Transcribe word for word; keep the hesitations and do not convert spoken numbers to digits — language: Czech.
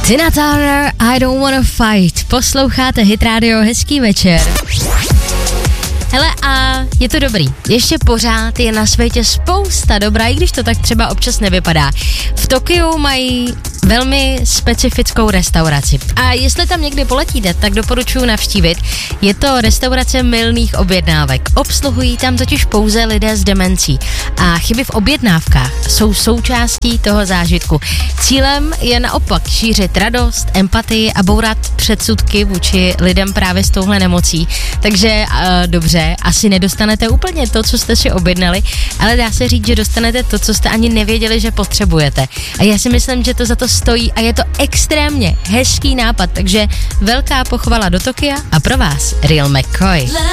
Tina Turner, I don't wanna fight. Posloucháte Hit Radio, hezký večer. Hele, a je to dobrý. Ještě pořád je na světě spousta dobrá, i když to tak třeba občas nevypadá. V Tokiu mají velmi specifickou restauraci. A jestli tam někdy poletíte, tak doporučuji navštívit. Je to restaurace mylných objednávek. Obsluhují tam totiž pouze lidé s demencí. A chyby v objednávkách jsou součástí toho zážitku. Cílem je naopak šířit radost, empatii a bourat předsudky vůči lidem právě s touhle nemocí. Takže uh, dobře, asi nedostanete úplně to, co jste si objednali, ale dá se říct, že dostanete to, co jste ani nevěděli, že potřebujete. A já si myslím, že to za to stojí a je to extrémně hezký nápad, takže velká pochvala do Tokia a pro vás Real McCoy.